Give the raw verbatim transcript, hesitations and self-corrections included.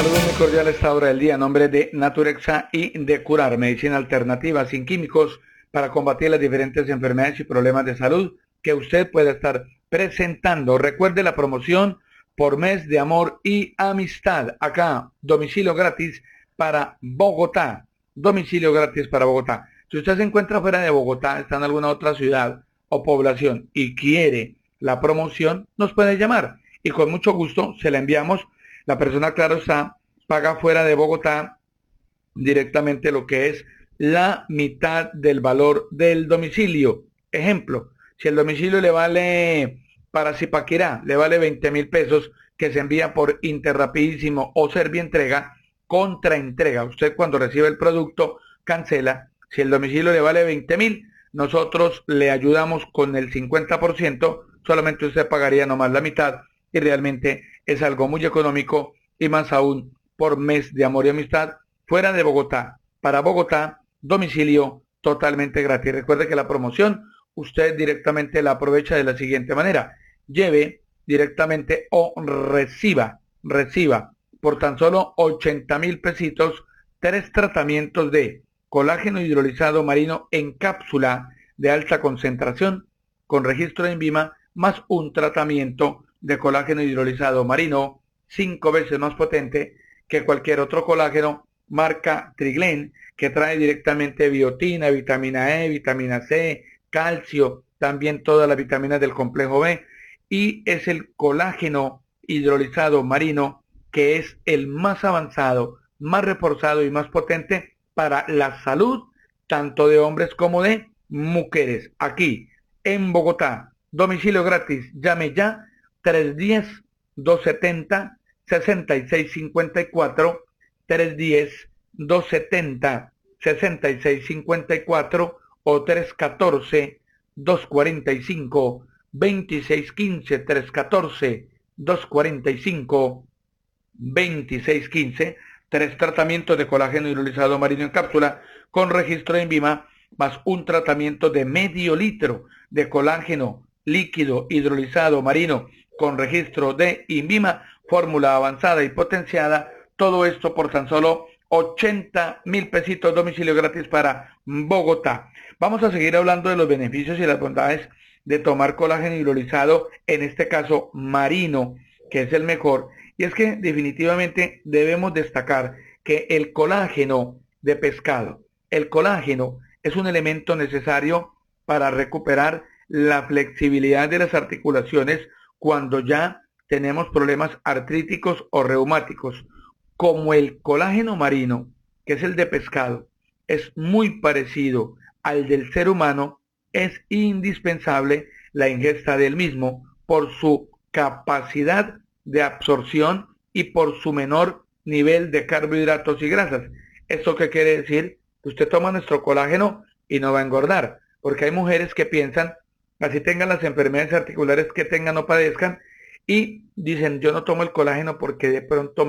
Saludos muy cordiales a esta hora del día. En nombre de Naturexa y de Curar, medicina alternativa sin químicos para combatir las diferentes enfermedades y problemas de salud que usted pueda estar presentando. Recuerde la promoción por mes de amor y amistad. Acá, domicilio gratis para Bogotá. Domicilio gratis para Bogotá. Si usted se encuentra fuera de Bogotá, está en alguna otra ciudad o población y quiere la promoción, nos puede llamar y con mucho gusto se la enviamos. La persona, claro está, paga fuera de Bogotá directamente lo que es la mitad del valor del domicilio. Ejemplo, si el domicilio le vale para Zipaquirá, le vale veinte mil pesos, que se envía por Interrapidísimo o Servientrega, contraentrega. Usted cuando recibe el producto cancela. Si el domicilio le vale veinte mil, nosotros le ayudamos con el cincuenta por ciento, solamente usted pagaría nomás la mitad y realmente es algo muy económico y más aún por mes de amor y amistad fuera de Bogotá. Para Bogotá, domicilio totalmente gratis. Recuerde que la promoción usted directamente la aprovecha de la siguiente manera. Lleve directamente o reciba, reciba por tan solo ochenta mil pesitos tres tratamientos de colágeno hidrolizado marino en cápsula de alta concentración con registro de INVIMA más un tratamiento de colágeno hidrolizado marino cinco veces más potente que cualquier otro colágeno marca Triglen, que trae directamente biotina, vitamina E, vitamina C, calcio, también todas las vitaminas del complejo B, y es el colágeno hidrolizado marino que es el más avanzado, más reforzado y más potente para la salud tanto de hombres como de mujeres. Aquí en Bogotá, domicilio gratis, llame ya tres uno cero, dos siete cero, seis seis cinco cuatro, tres uno cero, dos siete cero, seis seis cinco cuatro o tres uno cuatro, dos cuatro cinco, dos seis uno cinco, tres uno cuatro, dos cuatro cinco, dos seis uno cinco, tres tratamientos de colágeno hidrolizado marino en cápsula con registro de INVIMA, más un tratamiento de medio litro de colágeno líquido hidrolizado marino con registro de INVIMA, fórmula avanzada y potenciada, todo esto por tan solo ochenta mil pesitos, domicilio gratis para Bogotá. Vamos a seguir hablando de los beneficios y las bondades de tomar colágeno hidrolizado, en este caso marino, que es el mejor, y es que definitivamente debemos destacar que el colágeno de pescado, el colágeno es un elemento necesario para recuperar la flexibilidad de las articulaciones cuando ya tenemos problemas artríticos o reumáticos. Como el colágeno marino, que es el de pescado, es muy parecido al del ser humano, es indispensable la ingesta del mismo por su capacidad de absorción y por su menor nivel de carbohidratos y grasas. ¿Esto qué quiere decir? Que usted toma nuestro colágeno y no va a engordar, porque hay mujeres que piensan, así tengan las enfermedades articulares que tengan o padezcan, y dicen, yo no tomo el colágeno porque de pronto